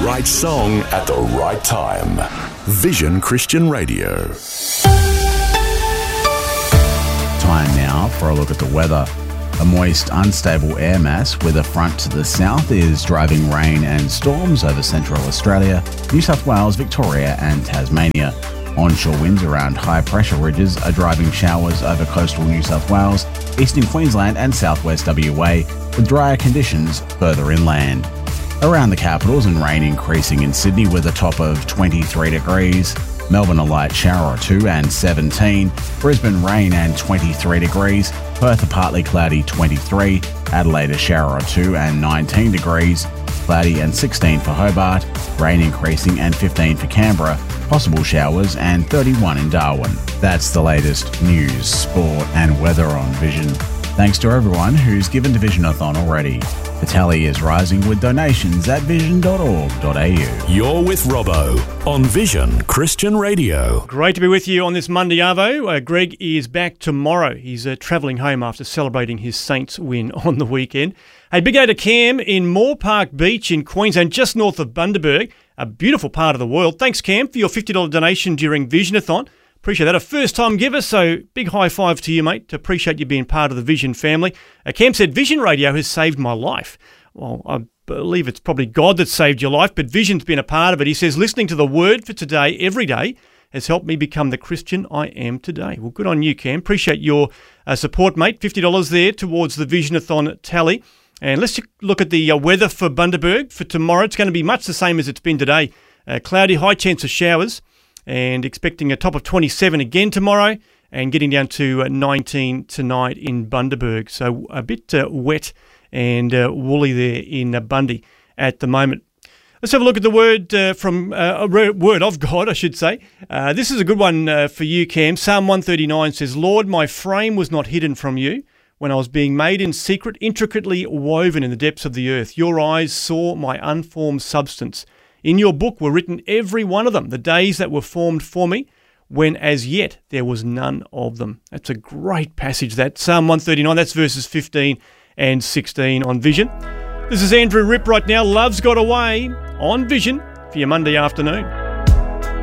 right song at the right time. Vision Christian Radio. Time now for a look at the weather. A moist, unstable air mass with a front to the south is driving rain and storms over central Australia, New South Wales, Victoria and Tasmania. Onshore winds around high-pressure ridges are driving showers over coastal New South Wales, eastern Queensland and southwest WA, with drier conditions further inland. Around the capitals and rain increasing in Sydney with a top of 23 degrees. Melbourne a light shower or two and 17. Brisbane rain and 23 degrees. Perth a partly cloudy 23. Adelaide a shower or two and 19 degrees. Cloudy and 16 for Hobart. Rain increasing and 15 for Canberra. Possible showers and 31 in Darwin. That's the latest news, sport and weather on Vision. Thanks to everyone who's given to Visionathon already. The tally is rising with donations at vision.org.au. You're with Robbo on Vision Christian Radio. Great to be with you on this Monday, Arvo. Greg is back tomorrow. He's travelling home after celebrating his Saints win on the weekend. Hey, big day to Cam in Moore Park Beach in Queensland, just north of Bundaberg, a beautiful part of the world. Thanks, Cam, for your $50 donation during Visionathon. Appreciate that. A first-time giver, so big high five to you, mate. Appreciate you being part of the Vision family. Cam said, Vision Radio has saved my life. Well, I believe it's probably God that saved your life, but Vision's been a part of it. He says, listening to the Word for today every day has helped me become the Christian I am today. Well, good on you, Cam. Appreciate your support, mate. $50 there towards the Visionathon tally. And let's look at the weather for Bundaberg for tomorrow. It's going to be much the same as it's been today. Cloudy, high chance of showers. And expecting a top of 27 again tomorrow and getting down to 19 tonight in Bundaberg. So a bit wet and woolly there in Bundy at the moment. Let's have a look at the word from a word of God, I should say. This is a good one for you, Cam. Psalm 139 says, Lord, my frame was not hidden from you when I was being made in secret, intricately woven in the depths of the earth. Your eyes saw my unformed substance. In your book were written every one of them, the days that were formed for me, when as yet there was none of them. That's a great passage, that. Psalm 139, that's verses 15 and 16 on Vision. This is Andrew Ripp right now. Love's Got Away on Vision for your Monday afternoon.